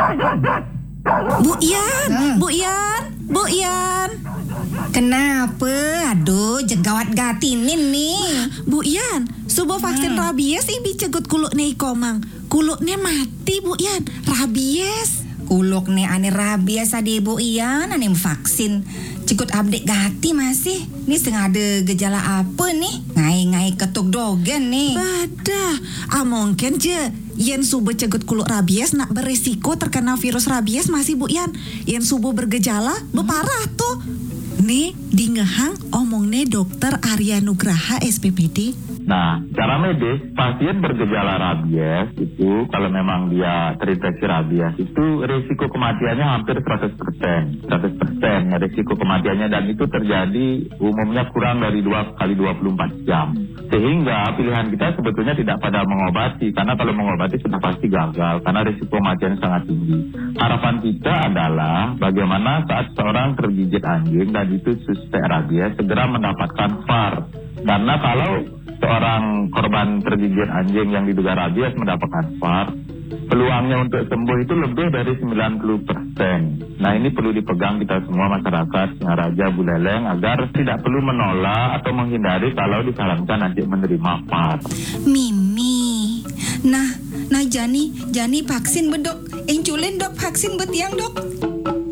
Bu Yan, Bu Yan, Bu Yan. Kenapa? Aduh, jegawat gatinin nih. Bu Yan, subuh vaksin rabies ibi cegut kuluk nih komang. Kuluknya mati Bu Yan, rabies. Kuluk nih ane rabies ade Bu Ian, ane vaksin. Cikut update gati masih. Nih ada gejala apa nih? Ngai-ngai ketuk dogen nih. Badah, mungkin je yen subuh cegut kuluk rabies nak beresiko terkena virus rabies masih Bu Yan. Yen subuh bergejala, beparah tuh. Nih, di ngehang omongnya dokter Arya Nugraha SPPD. Nah, secara medis, pasien bergejala rabies itu kalau memang dia terinfeksi rabies itu risiko kematiannya hampir 100%. 100% ya risiko kematiannya, dan itu terjadi umumnya kurang dari 2 kali 24 jam. Sehingga pilihan kita sebetulnya tidak pada mengobati, karena kalau mengobati sudah pasti gagal karena risiko kematiannya sangat tinggi. Harapan kita adalah bagaimana saat seorang tergigit anjing dan itu suspek rabies segera mendapatkan VAR. Karena kalau seorang korban tergigit anjing yang diduga rabies mendapatkan VAR, peluangnya untuk sembuh itu lebih dari 90%. Nah, ini perlu dipegang kita semua masyarakat Singaraja, Buleleng, agar tidak perlu menolak atau menghindari kalau disarankan nanti menerima VAR. Mimi. Nah Jani vaksin bedok. Enculen dok vaksin betiang dok.